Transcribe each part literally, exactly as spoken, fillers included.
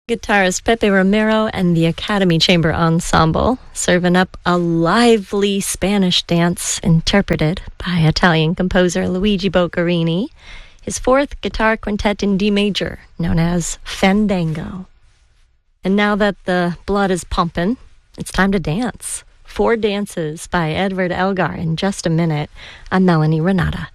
Guitarist Pepe Romero and the Academy Chamber Ensemble serving up a lively Spanish dance interpreted by Italian composer Luigi Boccherini, his fourth guitar quintet in D major, known as Fandango. And now that the blood is pumping, it's time to dance. Four dances by Edward Elgar in just a minute. I'm Melanie Renata.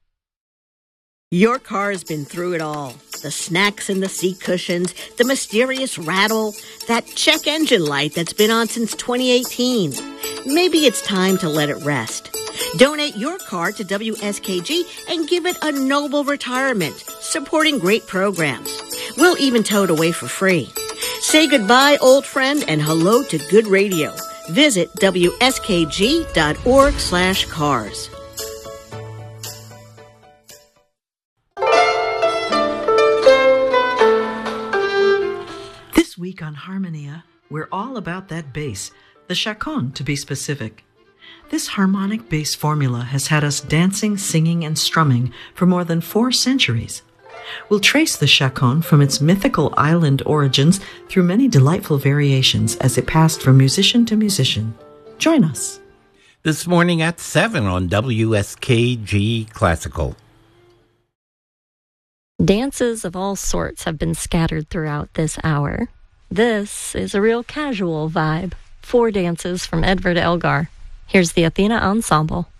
Your car's been through it all. The snacks in the seat cushions, the mysterious rattle, that check engine light that's been on since twenty eighteen. Maybe it's time to let it rest. Donate your car to W S K G and give it a noble retirement, supporting great programs. We'll even tow it away for free. Say goodbye, old friend, and hello to good radio. Visit W S K G dot org slash cars. This week on Harmonia, we're all about that bass, the chaconne to be specific. This harmonic bass formula has had us dancing, singing, and strumming for more than four centuries. We'll trace the chaconne from its mythical island origins through many delightful variations as it passed from musician to musician. Join us. This morning at seven on W S K G Classical. Dances of all sorts have been scattered throughout this hour. This is a real casual vibe. Four dances from Edward Elgar. Here's the Athena Ensemble.